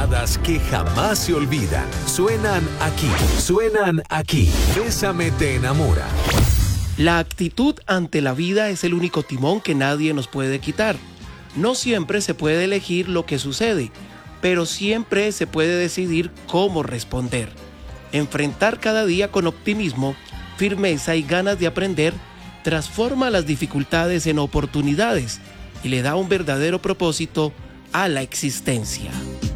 baladas que jamás se olvidan. Suenan aquí. Bésame te enamora. La actitud ante la vida es el único timón que nadie nos puede quitar. No siempre se puede elegir lo que sucede, pero siempre se puede decidir cómo responder. Enfrentar cada día con optimismo, firmeza y ganas de aprender transforma las dificultades en oportunidades y le da un verdadero propósito a la existencia.